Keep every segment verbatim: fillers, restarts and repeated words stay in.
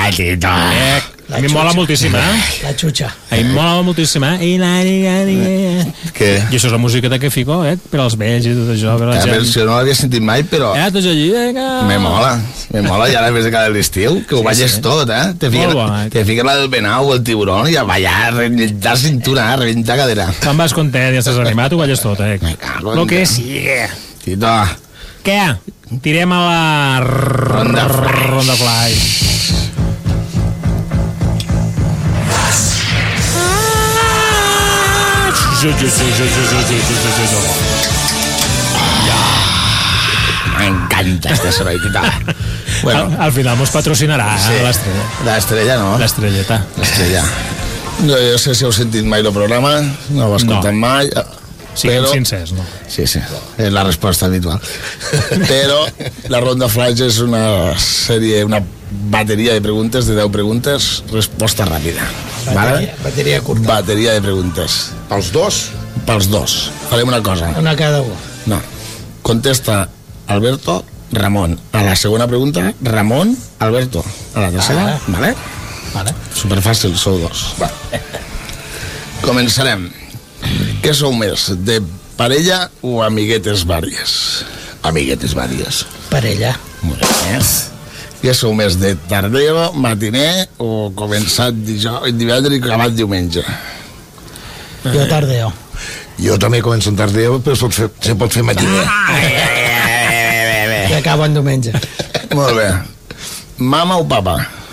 Tito. Eh, a mi em mola moltíssim, eh? La xutxa. A mi em mola moltíssim, eh? I, la, i, la, i, la. Què? I això és la música que fico, eh? Per als vells i tot això, per la A gent. veure, si no l'havia sentit mai, però Eh, tots allí, vinga. me mola, me mola, ja a més de cada l'estiu, que ho balles tot, eh? Te fiques, Molt bo, eh? te fiques la del penau, el tiburón, i a ballar, reventar cintura, reventar cadera. Quan vas content i estàs animat, ho balles tot, eh? Me cago en Lo que Déu. sigui. Tito, Què? Tirem a la Ronda Fly. Ronda Fly. m'encanta este soroll, Tito. Al, Bueno, al final mos patrocinarà sí, eh, l'estrella. l'estrella no, L'estrelleta. l'estrella. No, jo sé si heu sentit mai el programa, no ho he escoltat No. mai, Siguem però... sincers, no? Sí, sí, és la resposta habitual. Però la Ronda Flash és una sèrie, una bateria de preguntes, de deu preguntes, resposta ràpida. Bateria, bateria curta. Bateria de preguntes. Els dos? Pels dos. Farem una cosa. Una cada un. No. Contesta Alberto, Ramon. A la segona pregunta, Ramon, Alberto. A la tercera, Ah. vale? Vale. Superfàcil, sou dos. Va. Començarem. Què sou més, de parella o amiguetes vàries? Amiguetes vàries. Parella. Molt bé. Què sou més, de tardeo, matiner o començat dijous, divendres i acabat diumenge? Jo tardeo. Jo també començo en tardeu, però es pot fer, se pot fer matiner. I acabo en diumenge. Molt bé. Mama o papa?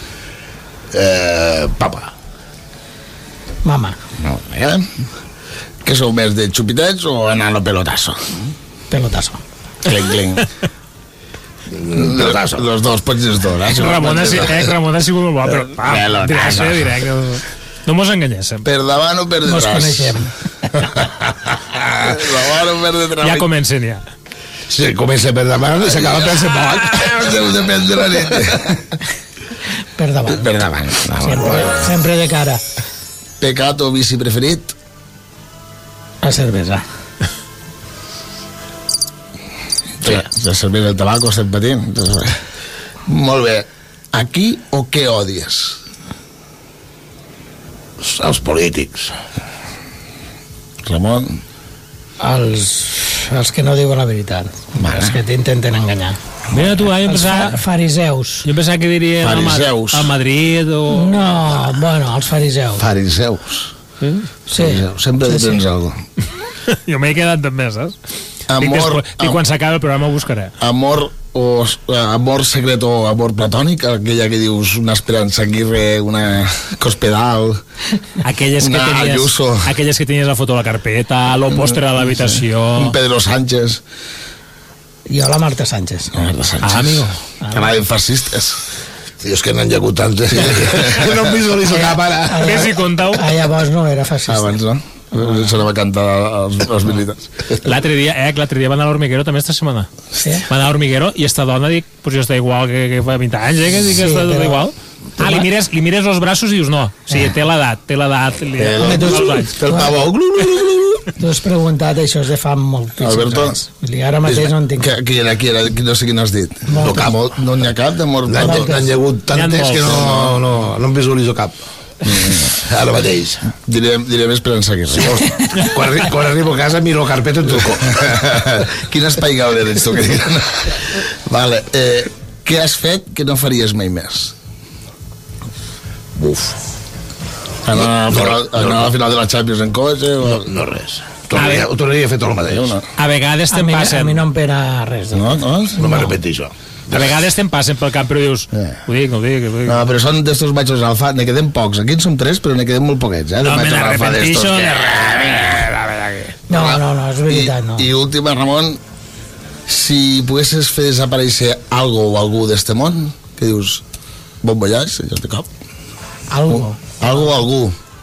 Eh, papa. Mama. Molt bé. Què sou més, de xupitets o anar a pelotazo? Pelotazo. Clenc, clenc. Pelotazo. Los dos, pots els dos. Eh? Ramon ha, si- eh, Ramon ha sigut molt bo, però va, Pelotazo. directe, directe. No, no mos enganyéssim. Per davant o per No ens detrás? coneixem. Per davant o per detrás? Ja comencen, ja. Si comença per davant i s'acaba per separat. Deu depèn de la nit. Per davant. Per davant. Sempre, sempre de cara. Pecat o vici preferit? La cervesa. Sí. La cervesa, el tabaco, estem patint. Molt bé. A qui o què odies? Els polítics. Ramon? Els, els que no diuen la veritat. Vale. Els que t'intenten enganyar. Mira tu, eh, jo Els fa, pensava, fariseus. jo pensava que diria al Ma- Fariseus. al Madrid o... No, bueno, els fariseus. Fariseus. Sí. Fariseus. Sempre Sí, sí, sí. tens alguna Jo m'he quedat també, saps? Amor- Dic, després, dic, quan s'acabi el programa ho buscaré. Amor o eh, amor secret o amor platònic, aquella que dius una Esperanza Aguirre, una Cospedal, Aquelles que, Una tenies, Ayuso. aquelles que tenies la foto a la carpeta, el pòster a l'habitació... un Pedro Sánchez. Jo la Marta Sánchez. No, Marta Sánchez. Ah, amigo. Anaven fascistes. Tio, és que n'han hagut tants, eh? Que no em visualitzo cap ara. Ves i contau. Ah, llavors no era fascista. Abans, no? Se n'ava cantar als, als militars. L'altre dia, eh, que l'altre dia va anar a l'Hormiguero també esta setmana. Sí? Va anar a l'Hormiguero i esta dona, dic, pues jo està igual que, que fa vint anys, eh, que dic que Sí, està tot però- igual. Ah, li mires, li mires els braços i dius no. Sí, té l'edat, té l'edat. li- El- els anys. Pel pavó. Glu, glu, glu, glu. Tu has preguntat això és de fa moltíssims Alberto, anys. Vull dir, ara mateix no en tinc. Que- Qui era, qui era? Qui- No sé quin has dit. Moltes. No, cap, molt- no n'hi ha cap de mort. N'han Moltes. n'han hagut tantes que no, no, no em visualitzo cap. Ara mateix. Diré, diré més per en seguir. Si vols, quan, arri- quan arribo a casa miro la carpeta i et truco. Quin espai gauder ets tu que diuen? Vale, eh, què has fet que no faries mai més? Buf, Anar a, la final, no, anar a no. la final de la Champions en cotxe? O... no res. Tornaria, ho tornaria a fer tot el mateix. No, A vegades A te'n mi, a passen... mi no em pena res. no, no? No m'arrepenteixo. A vegades te'n passen pel camp, però dius... Eh. Ho dic, ho dic, ho dic. No, però són d'estos matxos alfa, ne quedem pocs. Aquí en som tres, però ne quedem molt poquets, eh? de No me matxos alfa n'arrepentixo d'estos de que- No, no, no, és veritat, no. I, I última, Ramon, si poguessis fer desaparèixer algo o algú d'este món, que dius, bon voyage, ja de cop. Algo. Algo o algú.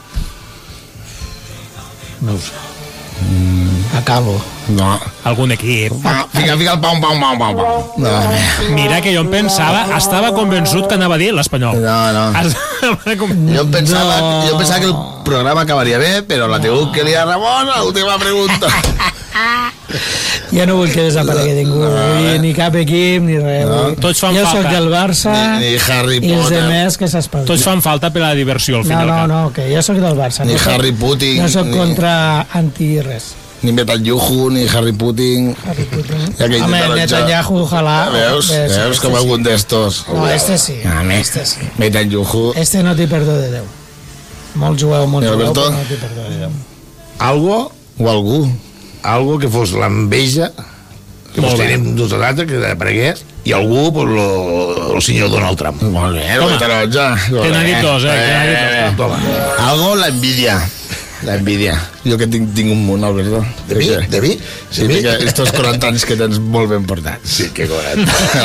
No ho sé. Acabo. No. Algun equip. Ah, fica, fica el pam, pam, pam, pam, pam. No, Mira que jo em pensava, estava convençut que anava a dir l'Espanyol. no, no. Estava com- Jo em pensava, No. jo pensava que el programa acabaria bé, però la teu que li ha Ramon, l'última pregunta. Jo no vull que desaparegui ningú, No, no, ni cap equip, ni res. No. vull- Tots fan jo falta. soc del Barça Ni, ni Harry i els Potter, demés que s'espavin. Tots fan falta per la diversió, al No, final. no, no, que jo soc del Barça. ni no soc- Harry Putin, No soc ni, contra anti res. ni Netanyahu, ni Harry Putin. Harry Putin. Ja que Home, intenten Netanyahu, ojalà. Veus? Bé, sí, Veus este com sí. algun d'estos. No, este sí, Home, este sí. Netanyahu. Este no té perdó de Déu. Molt jueu, molt I jueu, Alberto? però no té perdó de Déu. Algo, O algú. algo que fos l'enveja que Molt mos bé. tenim tots els altres, que desaparegués, i algú, pues, lo, el senyor Donald Trump. Molt bé, el taronja. Te n'ha dit dos, eh? Te n'ha dit dos. Toma. Algo, la envidia. La envidia. Jo que tinc, tinc un munt, Alberto. De mi? De mi? Sí, De mi? perquè estos quaranta anys que tens molt ben portats. Sí, que cobrat.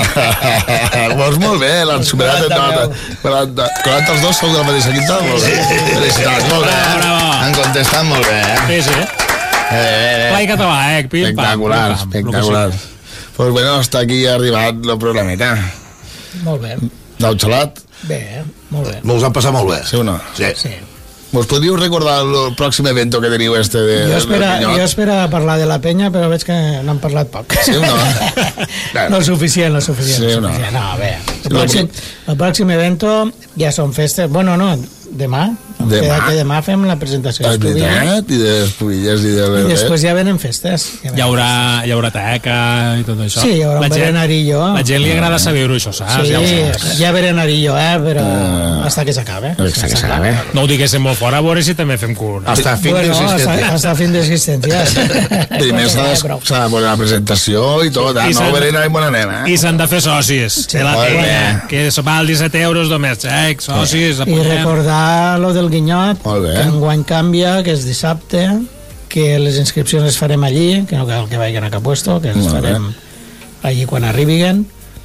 Vols molt bé, l'han superat en nota. quaranta, quaranta els dos sou de la mateixa quinta? Molt bé. Felicitats, molt bé. Bravo, bravo. Han contestat molt bé, eh? Sí, sí. Eh, eh, Clar eh. i català, eh? Pim, pam, Espectacular, pim, pam, espectacular. Pues bueno, hasta aquí ha arribat el programeta. Molt bé. D'au xalat, Bé, molt bé. Mos han passat molt bé. sí o no? Sí. Sí. Vos podríeu recordar el pròxim evento que teniu este de, Jo del espera, Pinyot? jo espera parlar de la penya, però veig que n'han parlat poc. Sí o no? No és suficient, no és suficient. Sí o no? suficient. No, bé. El lo pròxim, el pròxim evento ja són festes. Bueno, no, demà. Demà? Queda que demà fem la presentació És d'Estudilles. veritat, i de les pubilles i de... I després ja venen festes. Ja Hi haurà, hi haurà teca i tot això. Sí, hi haurà un La gent- berenarillo. La gent li agrada saber-ho, això, saps? Sí, Ja ho saps. ja berenarillo, eh, però Ah. hasta que s'acabe. Hasta que s'acabe. No ho diguéssim molt fora, a veure si també fem cura. Hasta fin Bueno, hasta, d'existència. hasta fin d'existència. Primer s'ha de, Però- s'ha de veure la presentació i tot, eh? I No s'han- verena i bona anem, eh? I s'han de fer socis de la molt penya, bé. que val disset euros només. Eh, socis, I apoyem. recordar lo del Guinyot, Molt bé. que enguany canvia, que és dissabte, que les inscripcions les farem allí, que no cal que vagin a cap puesto, que les Molt bé. farem allí quan arribin,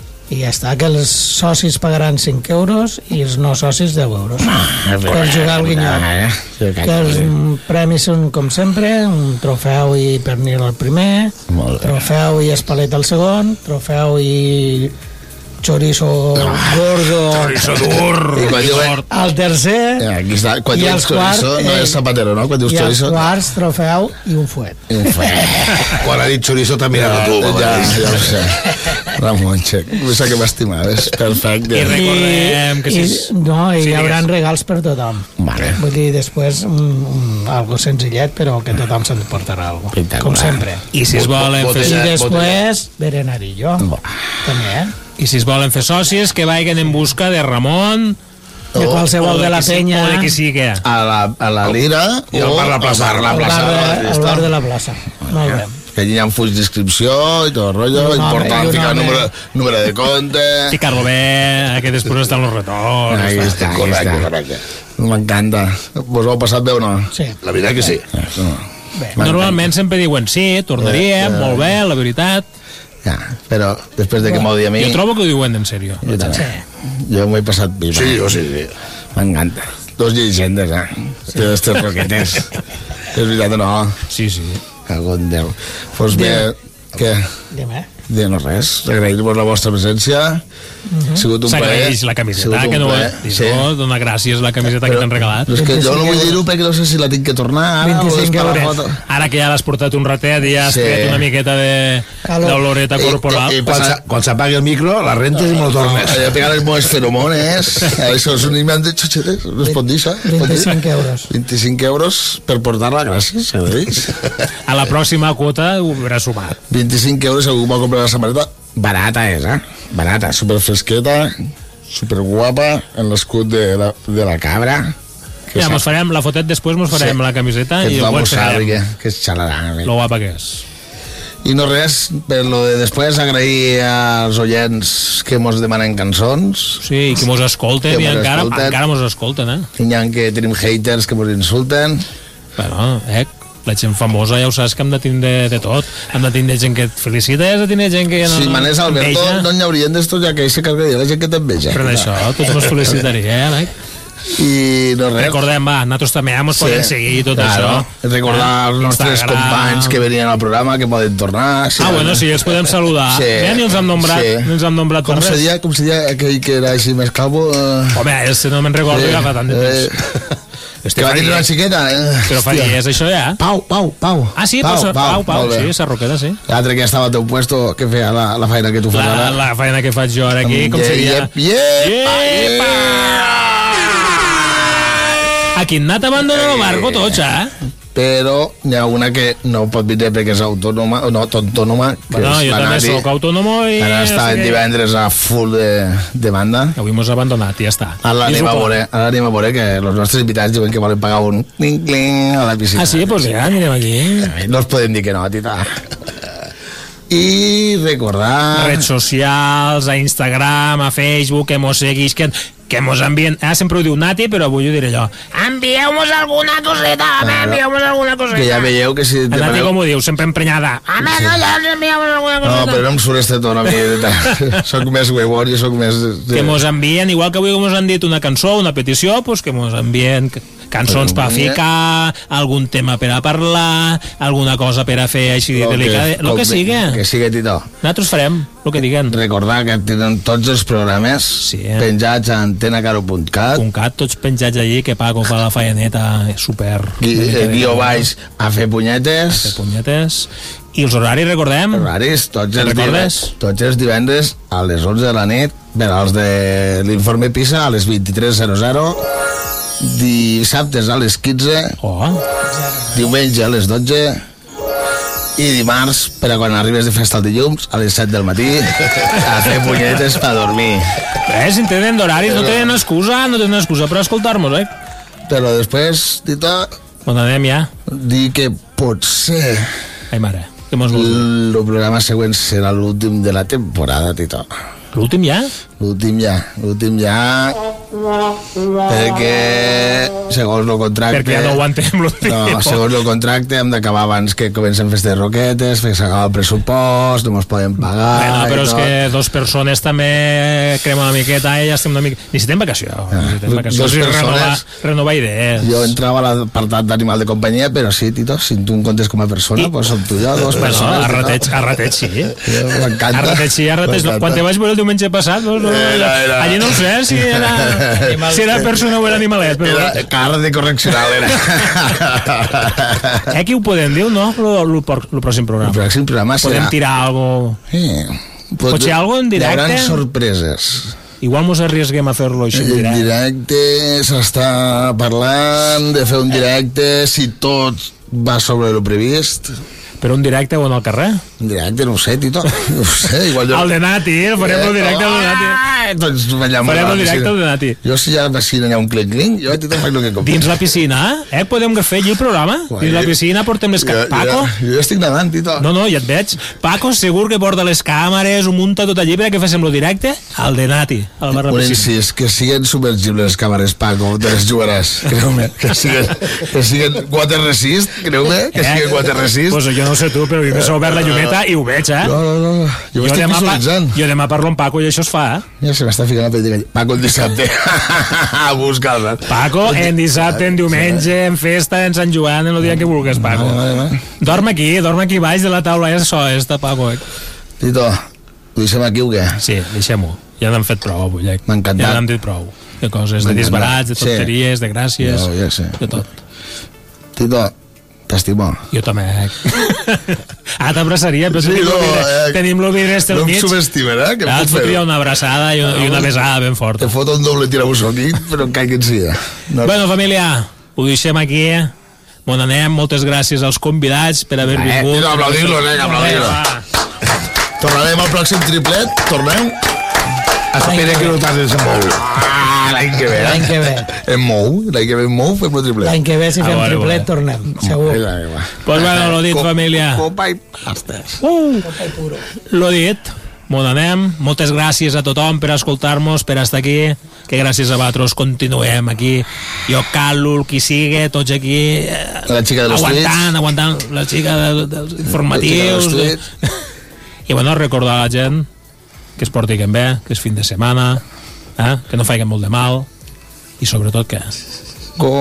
i ja està, que els socis pagaran cinc euros i els no socis deu euros per jugar al Guinyot. Eh? Sí, Que els mm, premis són, com sempre, un trofeu i pernil al primer, Molt bé. trofeu i espalet al segon, trofeu i chorizo gordo Chorizo dur. I quan diuen... al tercer, Eh, Aquí està, quan I dius els quarts, chorizo, no eh, és zapatero, no? Quan dius i als chorizo... quarts trofeu i un fuet. Quan ha dit chorizo t'ha mirat a tu. Ja, home. ja ho sé. Ramon, xec. Vull que m'estimaves. Perfecte. I recordem que I, si... no, i Sí, hi haurà digues. regals per tothom. Vale. Vull dir, després un, un, algo senzillet, però que tothom se'n portarà alguna cosa. Espectacular. Com sempre. I si es volen fer... I Botella. després, berenarillo. Va. També, eh? I si es volen fer socis, que vagin en busca de Ramon De qualsevol de la qui sigui- penya. o de qui sigui. A la, a la Lira I al bar La Plaça. al bar La Al Plaça. bar, ja de, al està. bar de la plaça. Molt bé. Que allà hi ha fulls d'inscripció i tot el rotllo, I un home, important i un ficar home. número, número de compte. Ficar-lo bé, que després estan els retorns. Ahí està, ahí Correcte, està. correcte. M'encanta. Vos ho heu passat bé o no? Sí, La veritat que sí. Això no. bé. Normalment sempre diuen sí, tornaríem, Eh, eh. molt bé, la veritat. Ja, però després de que m'ho digui a mi... Jo trobo que ho diuen en sèrio. Jo també. Jo m'ho he passat bé. Sí, jo sí, sí. M'encanta. Dos llegendes, eh? Aquestes roquetes. És veritat o no? Sí, sí. Cago en Déu. Pues bé, què? Dime. De no res, agrair-vos la vostra presència. Ha sigut un plaer. S'agraeix la Ha camiseta, sigut un que no ho plaer, he sí. dit. Dona gràcies la camiseta que t'han regalat. Però és que jo no vull vint-i-cinc dir-ho perquè no sé si la tinc que tornar ara o vint-i-cinc és per la euros. foto. Ara que ja l'has portat un ratet i ja has Sí. fet una miqueta de Calor. d'oloreta I- corporal. i- i- Quan s'a- Quan s'apagui el micro, la rentes i me lo tornes. He pegat els meus feromones. Això és un imant de xotxetes. No es pot dir, això? Es pot dir? vint-i-cinc euros. vint-i-cinc euros per portar-la, gràcies. Agraïts. A la pròxima quota ho haurà sumat. vint-i-cinc euros, si algú va comprar la samarreta. Barata és, eh? Barata, super fresqueta, super guapa, en l'escut de la, de la cabra. Que Ja, sap- mos farem la fotet, després mos farem Sí. la camiseta que i tothom ho ho sàpiga, ensenyarem. que és xalarà. Lo guapa que és. I no res, per lo de després agrair als oients que mos demanen cançons. Sí, que mos escolten Que i mos encara, escolten. encara mos escolten, eh? N'hi ha que tenim haters que mos insulten. Bueno, eh, la gent famosa ja ho saps que hem de tindre de tot. Hem de tindre gent que et felicita i has de tindre gent que... Si manés Alberto, enveja. no n'hi haurien d'estos ja que ell se carregaria la gent que t'enveja. Per això, tots mos felicitaria, eh? I no res. Recordem, va, nosaltres també ja mos Sí. podem seguir i tot Claro. això. Recordar Eh? als nostres Instagram. companys que venien al programa que poden tornar. Ah, bueno, sí, els podem saludar. Sí. Ja ni els hem nombrat, Sí. ni els hem nombrat Com per se res. dia, com se dia aquell que era així més calvo? Eh... Home, este no me'n recordo Sí. ja fa tant de temps. Eh, Que va tenir una xiqueta, eh? Però fa dies, això ja. Pau, Pau, Pau. Ah, sí, Pau, Pau, Pau, Pau molt bé. sí, Sarroqueta, sí. L'altre que estava al teu puesto, que feia la, la feina que tu fas La, ara. la feina que faig jo ara aquí, com seria... Iep, iep, Iepa! Aquí hem anat a abandonar el barco tots, eh? Però n'hi ha una que no pot vindre perquè és autònoma, o no, autònoma, que Bueno, és jo la també Nati. sóc autònomo i... Ara està no sé què. divendres a full de, de banda. Avui mos ha abandonat i ja està. Ara I anem a suposo- veure, ara anem a veure que els nostres invitats diuen que volen pagar un cling cling a la piscina. Ah, sí? Doncs pues ja, anirem aquí. No els podem dir que no, tita. I recordar... Redes socials, a Instagram, a Facebook, que mos seguís, que, que mos envien... Ah, sempre ho diu Nati, però avui ho diré jo. Envieu-mos alguna coseta, home, Claro. envieu-mos alguna coseta. Que ja veieu que si... A Nati com ho diu, sempre emprenyada. Home, no, ja ens envieu-mos alguna No, coseta. però no em surt este ton a mi. Soc més huevón i soc més... Que mos envien, igual que avui mos han dit una cançó, una petició, pues que mos envien cançons per a ficar, algun tema per a parlar, alguna cosa per a fer així Lo que- delicada, el que sigui. Que sigui, Tito. Nosaltres farem el que diguen. Recordar que tenen tots els programes Sí. penjats a antenacaro punt cat. Un cat, tots penjats allí, que Paco fa la faeneta super... Gui, eh, guió baix a fer punyetes. De punyetes. I els horaris, recordem? Horaris, tots Te'n els, recordes? divendres, tots els divendres a les onze de la nit, per als de l'informe PISA a les vint-i-tres zero zero, dissabtes a les quinze, Oh, diumenge a les dotze i dimarts, per a quan arribes de festa al dilluns, a les set del matí, a fer punyetes per dormir. eh, si en tenen d'horaris, no tenen excusa, no tenen excusa per escoltar-nos, eh? Però després, Tita, On anem ja? dir que potser Ai, mare, què mos vols dir? el programa següent serà l'últim de la temporada, Tita. L'últim ja? L'últim ja, l'últim ja, perquè segons el contracte... Perquè ja no aguantem l'últim. No, segons el contracte hem d'acabar abans que comencen festes roquetes, fer s'acaba el pressupost, no mos poden pagar... Bueno, i però és tot. que dos persones també crema una miqueta i ja estem una mica... Necessitem vacació. Necessitem vacació. Dos Sí, renovar, persones. renovar idees. Jo entrava a l'apartat d'animal de companyia, però sí, Tito, si tu em comptes com a persona, doncs pues som tu i jo, dos Bueno, persones. a Tito. rateig, a rateig sí. Jo, M'encanta. A rateig sí, a rateig no. M'encanta. Quan te vaig veure el diumenge passat, no, no, Era, era. allí no ho sé si era, si era persona o era animalet, però... Era cara de correccional, era. Eh, aquí ho podem dir, no? El pròxim El programa. pròxim programa serà... Podem tirar algo... Sí. Potser algo en directe? Hi haurà sorpreses. Igual mos arriesguem a fer-lo així en En directe. directe s'està parlant de fer un directe si tot va sobre el previst. Però un directe o en el carrer? Un directe, no ho sé, Tito. No ho sé, igual jo... El de Nati, eh? Farem el directe al de Nati. Ah, doncs ballant Farem a la el directe piscina. al de Nati. Jo si hi ha la piscina hi ha un clink-clink, jo Tito faig el que compro. Dins la piscina, eh? Podem fer allí el programa? Dins la piscina portem les Jo, càmeres. Paco? jo, jo estic nedant, Tito. No, no, ja et veig. Paco segur que porta les càmeres, ho munta tot allí perquè féssim lo directe al de Nati, al bar de Un piscina. incís, que siguen submergibles les càmeres, Paco, te les jugaràs, creu-me. Que siguen, que siguen water resist, creu-me, que siguen water resist. Pues jo no sé tu, però a mi m'he obert la llumeta i ho veig, eh? No, no, no, jo ho estic demà, pa- visualitzant. jo demà parlo amb Paco i això es fa, eh? Ja se m'està ficant la pell de gall. Paco el dissabte. A buscar-la. Paco, en dissabte, en diumenge, en festa, en Sant Joan, en el dia que vulguis, Paco. Vale, vale, vale. Dorm aquí, dorm aquí baix de la taula, és això, esta, Paco. Eh? Tito, ho deixem aquí o què? Sí, deixem-ho. Ja n'hem fet prou avui, eh? M'ha encantat. Ja n'hem dit prou. De coses, de M'ha encantat. disbarats, de Sí. tonteries, de gràcies, Jo, ja sé. de tot. Tito, t'estimo. Jo també. Ah, t'abraçaria, però Sí, tenim, no, lo vidre, eh, tenim lo vidre este al No em mig. subestimen, eh? Que em Ah, et puc fer. fotria una abraçada i una, i una besada ben forta. Te foto un doble tirabussó aquí, però en caigui en si. No. Bueno, família, ho deixem aquí. Bon anem, moltes gràcies als convidats per haver Eh, vingut. tio, aplaudir-los, eh, aplaudir-los. Va. Tornarem al pròxim triplet, tornem. Espera que no t'has de desenvolupar. Ah, l'any que ve. L'any que ve. Em mou, l'any que ve em mou, fem el triplet. L'any que ve, si Ah, fem vale, triplet, vale. tornem, segur. Vinga, vinga. Pues bueno, lo dit, família. Copa i pastes. Uh, lo dit. Bon anem. Moltes gràcies a tothom per escoltar-nos, per estar aquí. Que gràcies a vosaltres continuem aquí. Jo, Carlo, qui sigui, tots aquí. eh, La xica de los aguantant, tuits. aguantant la xica de, dels informatius. La xica de los I bueno, recordar a la gent que es portin bé, que és fin de setmana, eh? que no faiguen molt de mal i sobretot que